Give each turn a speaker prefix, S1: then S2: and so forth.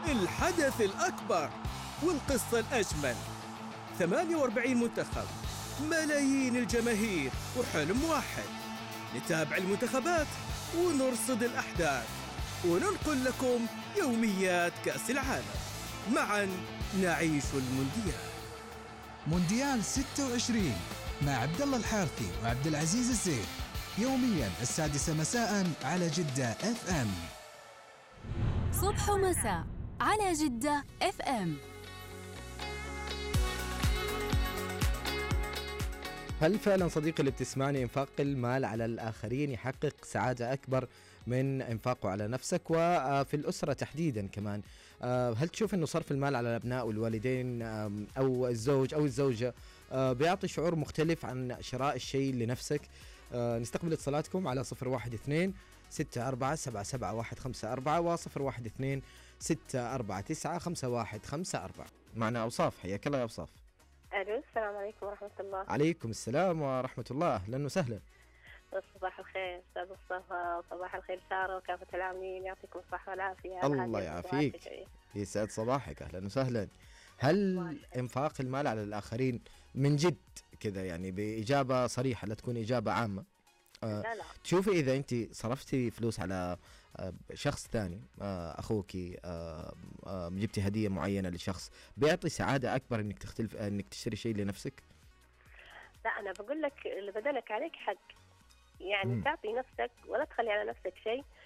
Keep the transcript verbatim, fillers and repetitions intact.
S1: الحدث الأكبر والقصة الأجمل. ثمانية وأربعين منتخب، ملايين الجماهير وحلم واحد. نتابع المنتخبات ونرصد الأحداث وننقل لكم يوميات كأس العالم. معا نعيش المونديال.
S2: مونديال ستة وعشرين مع عبد الله الحارثي وعبد العزيز الزيد، يوميا السادسة مساء على جدة اف ام.
S3: صبح ومساء على جدة اف ام.
S4: هل فعلا صديقي اللي بتسمعني انفاق المال على الآخرين يحقق سعادة أكبر من انفاقه على نفسك وفي الأسرة تحديدا كمان؟ هل تشوف أنه صرف المال على الأبناء والوالدين أو الزوج أو الزوجة بيعطي شعور مختلف عن شراء الشيء لنفسك؟ نستقبل اتصالاتكم على صفر واحد اثنين ستة أربعة سبعة سبعة واحد خمسة أربعة وصفر واحد اثنين ستة أربعة تسعة خمسة واحد خمسة أربعة. معنا أوصاف، حياك الله يا أوصاف.
S5: ألو، السلام عليكم ورحمة الله.
S4: عليكم السلام ورحمة الله، أهلا وسهلا.
S5: صباح الخير أستاذ مصطفى، وصباح الخير سارة وكافة العاملين، يعطيكم الصحة والعافية.
S4: الله يعافيك، يسعد صباحك، أهلا وسهلا. هل إنفاق المال على الآخرين من جد كذا يعني بإجابة صريحة، لا تكون إجابة عامة؟ آه
S5: لا لا.
S4: تشوفي إذا أنت صرفتي فلوس على آه شخص ثاني، آه أخوكي، آه آه جبتي هدية معينة لشخص، بيعطي سعادة أكبر إنك تختلف آه إنك تشتري شيء لنفسك؟
S5: لا، أنا بقول لك اللي بدلك عليك حق، يعني
S4: مم.
S5: تعطي نفسك ولا تخلي على نفسك شيء،